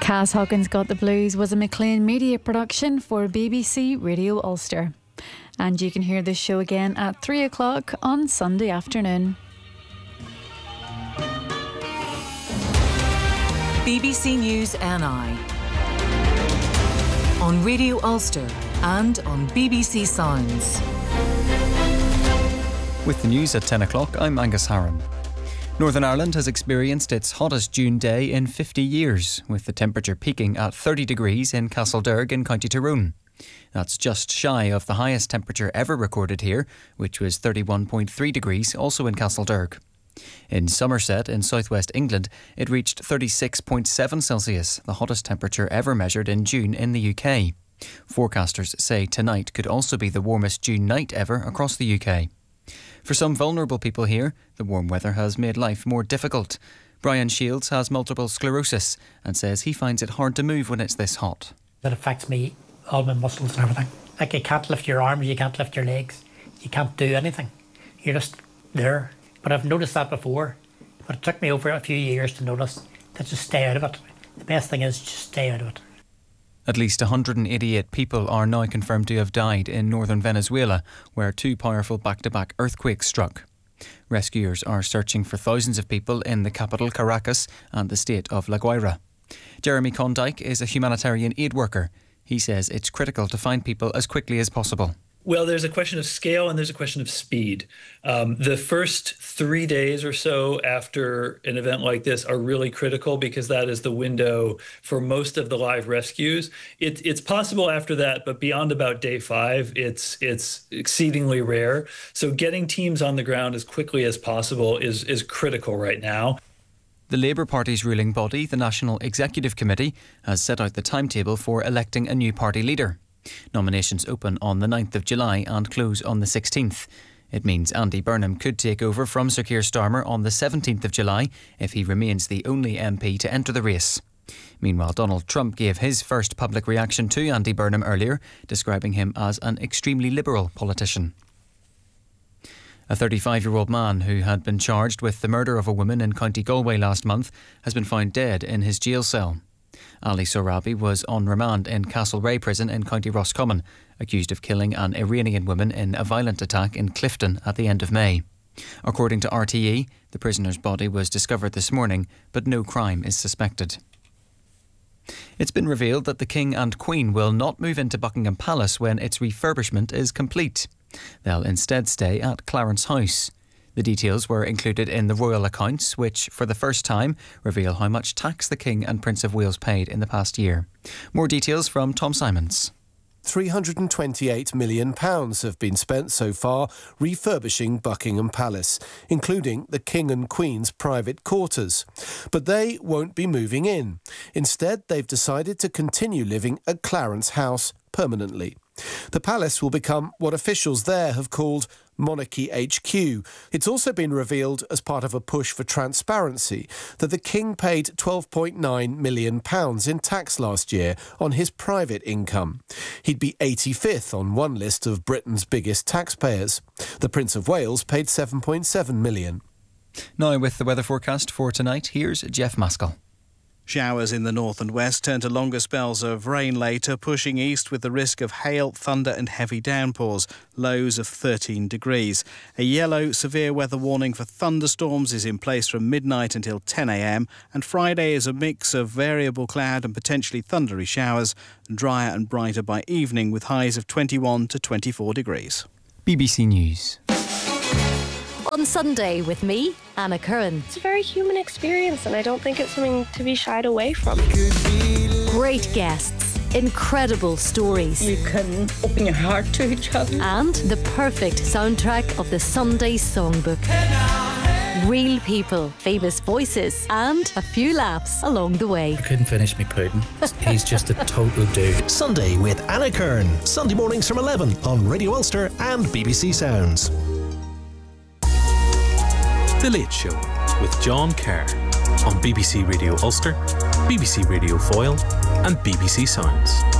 Cass Hawkins Got the Blues was a Maclean Media production for BBC Radio Ulster. And you can hear this show again at 3 o'clock on Sunday afternoon. BBC News NI on Radio Ulster and on BBC Sounds. With the news at 10 o'clock, I'm Angus Harron. Northern Ireland has experienced its hottest June day in 50 years, with the temperature peaking at 30 degrees in Castlederg in County Tyrone. That's just shy of the highest temperature ever recorded here, which was 31.3 degrees, also in Castlederg. In Somerset, in southwest England, it reached 36.7 Celsius, the hottest temperature ever measured in June in the UK. Forecasters say tonight could also be the warmest June night ever across the UK. For some vulnerable people here, the warm weather has made life more difficult. Brian Shields has multiple sclerosis and says he finds it hard to move when it's this hot. It affects me, all my muscles and everything. Like you can't lift your arms, you can't lift your legs, you can't do anything. You're just there. But I've noticed that before. But it took me over a few years to notice that just stay out of it. The best thing is just stay out of it. At least 188 people are now confirmed to have died in northern Venezuela, where two powerful back-to-back earthquakes struck. Rescuers are searching for thousands of people in the capital, Caracas, and the state of La Guaira. Jeremy Condike is a humanitarian aid worker. He says it's critical to find people as quickly as possible. Well, there's a question of scale and there's a question of speed. The first 3 days or so after an event like this are really critical because that is the window for most of the live rescues. It's possible after that, but beyond about day 5, it's exceedingly rare. So getting teams on the ground as quickly as possible is critical right now. The Labour Party's ruling body, the National Executive Committee, has set out the timetable for electing a new party leader. Nominations open on the 9th of July and close on the 16th. It means Andy Burnham could take over from Sir Keir Starmer on the 17th of July if he remains the only MP to enter the race. Meanwhile, Donald Trump gave his first public reaction to Andy Burnham earlier, describing him as an extremely liberal politician. A 35-year-old man who had been charged with the murder of a woman in County Galway last month has been found dead in his jail cell. Ali Sorabi was on remand in Castlereagh prison in County Roscommon, accused of killing an Iranian woman in a violent attack in Clifton at the end of May. According to RTE, the prisoner's body was discovered this morning, but no crime is suspected. It's been revealed that the King and Queen will not move into Buckingham Palace when its refurbishment is complete. They'll instead stay at Clarence House. The details were included in the royal accounts, which, for the first time, reveal how much tax the King and Prince of Wales paid in the past year. More details from Tom Simons. £328 million have been spent so far refurbishing Buckingham Palace, including the King and Queen's private quarters. But they won't be moving in. Instead, they've decided to continue living at Clarence House permanently. The palace will become what officials there have called Monarchy HQ. It's also been revealed as part of a push for transparency that the King paid £12.9 million in tax last year on his private income. He'd be 85th on one list of Britain's biggest taxpayers. The Prince of Wales paid £7.7 million. Now with the weather forecast for tonight, here's Jeff Maskell. Showers in the north and west turn to longer spells of rain later, pushing east with the risk of hail, thunder and heavy downpours, lows of 13 degrees. A yellow severe weather warning for thunderstorms is in place from midnight until 10 a.m, and Friday is a mix of variable cloud and potentially thundery showers, drier and brighter by evening with highs of 21 to 24 degrees. BBC News. On Sunday with me, Anna Curran. It's a very human experience and I don't think it's something to be shied away from. Great guests, incredible stories. You can open your heart to each other. And the perfect soundtrack of the Sunday Songbook. Real people, famous voices and a few laughs along the way. I couldn't finish me pudding. He's just a total dude. Sunday with Anna Curran. Sunday mornings from 11 on Radio Ulster and BBC Sounds. The Late Show with John Kerr on BBC Radio Ulster, BBC Radio Foyle and BBC Sounds.